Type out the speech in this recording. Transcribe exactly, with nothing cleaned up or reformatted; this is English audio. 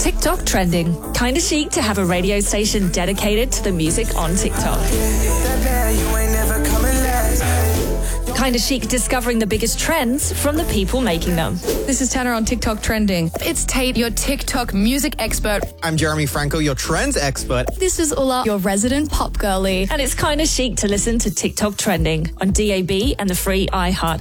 TikTok trending. Kinda chic to have a radio station dedicated to the music on TikTok. Kinda chic discovering the biggest trends from the people making them. This is Tanner on TikTok trending. It's Tate, your TikTok music expert. I'm Jeremy Franco, your trends expert. This is Ulla, your resident pop girly. And it's kinda chic to listen to TikTok trending on D A B and the free iHeart